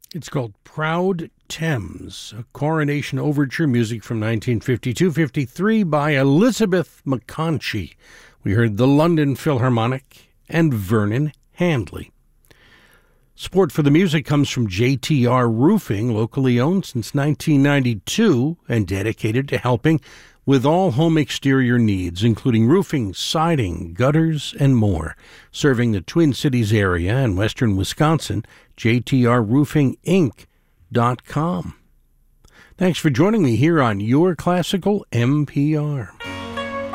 It's called Proud Thames, a coronation overture, music from 1952-53 by Elizabeth McConchie. We heard the London Philharmonic and Vernon Handley. Support for the music comes from JTR Roofing, locally owned since 1992 and dedicated to helping with all home exterior needs, including roofing, siding, gutters, and more. Serving the Twin Cities area and western Wisconsin, JTRRoofingInc.com. Thanks for joining me here on Your Classical NPR.